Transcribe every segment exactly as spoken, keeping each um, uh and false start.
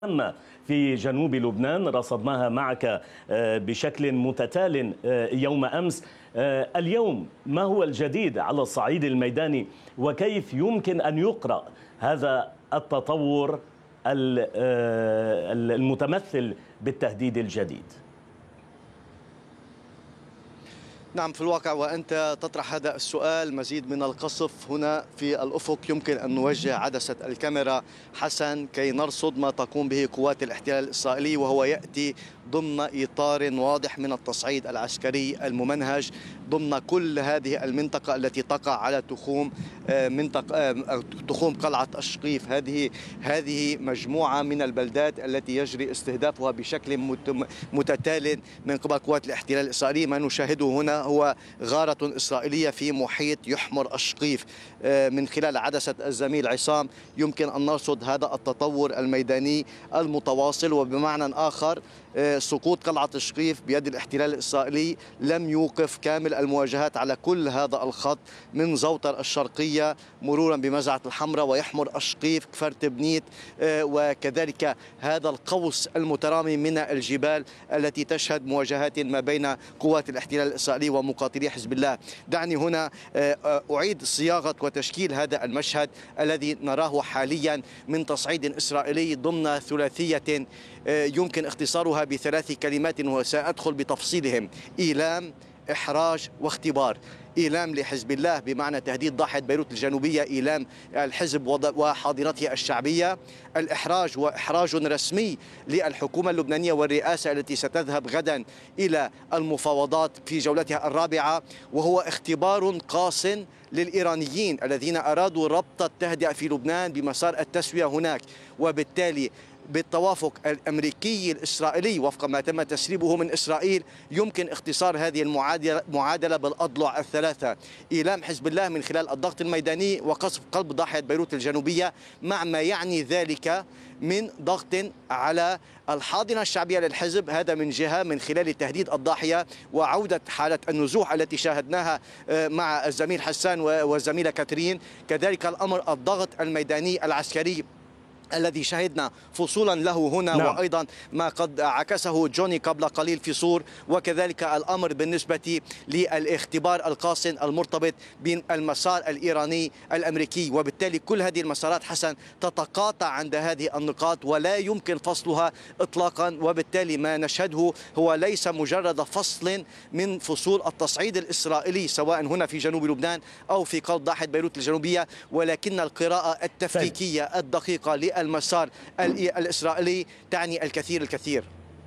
أما في جنوب لبنان رصدناها معك بشكل متتال يوم أمس. اليوم ما هو الجديد على الصعيد الميداني وكيف يمكن أن يقرأ هذا التطور المتمثل بالتهديد الجديد؟ نعم، في الواقع وأنت تطرح هذا السؤال مزيد من القصف هنا في الأفق. يمكن أن نوجه عدسة الكاميرا حسن كي نرصد ما تقوم به قوات الاحتلال الإسرائيلي، وهو يأتي ضمن إطار واضح من التصعيد العسكري الممنهج ضمن كل هذه المنطقة التي تقع على تخوم منطقة تخوم قلعة الشقيف. هذه هذه مجموعة من البلدات التي يجري استهدافها بشكل متتال من قبل قوات الاحتلال الإسرائيلي. ما نشاهده هنا هو غارة إسرائيلية في محيط يحمر الشقيف. من خلال عدسة الزميل عصام يمكن أن نرصد هذا التطور الميداني المتواصل، وبمعنى آخر سقوط قلعة الشقيف بيد الاحتلال الإسرائيلي لم يوقف كامل المواجهات على كل هذا الخط من زوطر الشرقية مرورا بمزرعة الحمراء ويحمر الشقيف كفر تبنيت، وكذلك هذا القوس المترامي من الجبال التي تشهد مواجهات ما بين قوات الاحتلال الإسرائيلي ومقاتلي حزب الله. دعني هنا أعيد صياغة وتشكيل هذا المشهد الذي نراه حاليا من تصعيد إسرائيلي ضمن ثلاثية يمكن اختصارها بثلاث كلمات وسأدخل بتفصيلهم: إيلام، إحراج، واختبار. إيلام لحزب الله بمعنى تهديد ضاحية بيروت الجنوبية، إيلام الحزب وحاضنته الشعبية. الإحراج وإحراج رسمي للحكومة اللبنانية والرئاسة التي ستذهب غدا إلى المفاوضات في جولتها الرابعة، وهو اختبار قاس للإيرانيين الذين أرادوا ربط التهدئة في لبنان بمسار التسوية هناك، وبالتالي بالتوافق الأمريكي الإسرائيلي وفق ما تم تسريبه من إسرائيل يمكن اختصار هذه المعادلة بالأضلع الثلاثة: إيلام حزب الله من خلال الضغط الميداني وقصف قلب ضاحية بيروت الجنوبية، مع ما يعني ذلك من ضغط على الحاضنة الشعبية للحزب، هذا من جهة من خلال تهديد الضاحية وعودة حالة النزوح التي شاهدناها مع الزميل حسان والزميلة كاترين. كذلك الأمر الضغط الميداني العسكري الذي شهدنا فصولا له هنا، نعم. وأيضا ما قد عكسه جوني قبل قليل في صور، وكذلك الأمر بالنسبة للاختبار القاس المرتبط بالمسار الإيراني الأمريكي. وبالتالي كل هذه المسارات حسن تتقاطع عند هذه النقاط ولا يمكن فصلها إطلاقا، وبالتالي ما نشهده هو ليس مجرد فصل من فصول التصعيد الإسرائيلي سواء هنا في جنوب لبنان أو في قلب ضاحية بيروت الجنوبية، ولكن القراءة التفكيكية الدقيقة المسار الإسرائيلي تعني الكثير الكثير.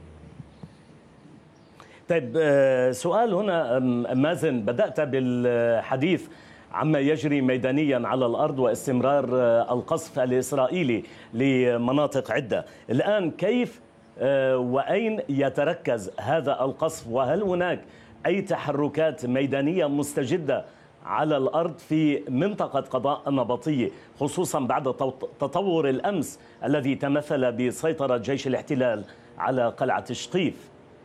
طيب، سؤال هنا مازن، بدأت بالحديث عما يجري ميدانيا على الأرض واستمرار القصف الإسرائيلي لمناطق عدة. الآن كيف وأين يتركز هذا القصف، وهل هناك أي تحركات ميدانية مستجدة على الأرض في منطقة قضاء النبطية، خصوصا بعد تطور الأمس الذي تمثل بسيطرة جيش الاحتلال على قلعة الشقيف؟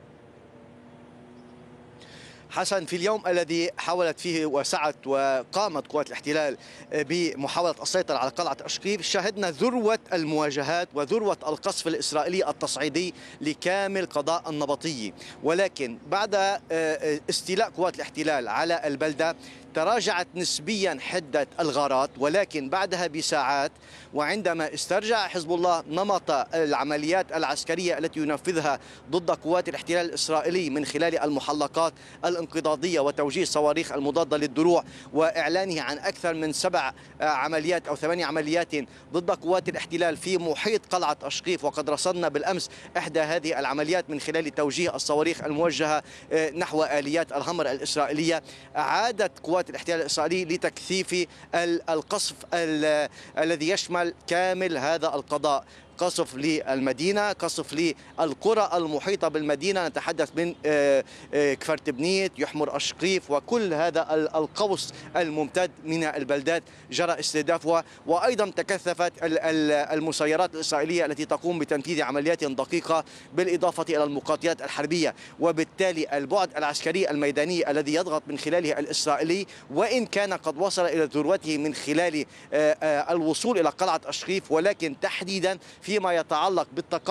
حسن، في اليوم الذي حاولت فيه وسعت وقامت قوات الاحتلال بمحاولة السيطرة على قلعة الشقيف شاهدنا ذروة المواجهات وذروة القصف الإسرائيلي التصعيدي لكامل قضاء النبطية، ولكن بعد استيلاء قوات الاحتلال على البلدة تراجعت نسبيا حدة الغارات، ولكن بعدها بساعات وعندما استرجع حزب الله نمط العمليات العسكرية التي ينفذها ضد قوات الاحتلال الإسرائيلي من خلال المحلقات الانقضاضية وتوجيه الصواريخ المضادة للدروع وإعلانه عن أكثر من سبع عمليات أو ثمانية عمليات ضد قوات الاحتلال في محيط قلعة الشقيف، وقد رصدنا بالأمس إحدى هذه العمليات من خلال توجيه الصواريخ الموجهة نحو آليات الهمر الإسرائيلية. عادت قوات الاحتلال الإسرائيلي لتكثيف القصف الذي يشمل كامل هذا القضاء: قصف للمدينة، قصف للقرى المحيطة بالمدينة، نتحدث من كفر تبنيت، يحمر الشقيف، وكل هذا القوس الممتد من البلدات جرى استهدافها. وأيضا تكثفت المسيرات الإسرائيلية التي تقوم بتنفيذ عمليات دقيقة بالإضافة إلى المقاتلات الحربية، وبالتالي البعد العسكري الميداني الذي يضغط من خلاله الإسرائيلي وإن كان قد وصل إلى ذروته من خلال الوصول إلى قلعة الشقيف، ولكن تحديدا في فيما يتعلق بالتقدم